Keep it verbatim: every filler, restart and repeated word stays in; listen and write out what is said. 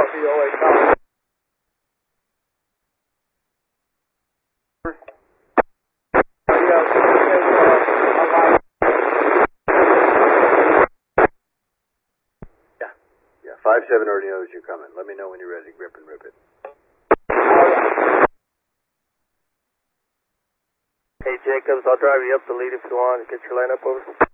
copy, oh eight copy. Yeah, yeah, five seven already knows you're coming. Let me know when you're ready. Grip and rip it. Hey, Jacobs, I'll drive you up the lead if you want. Get your line up over.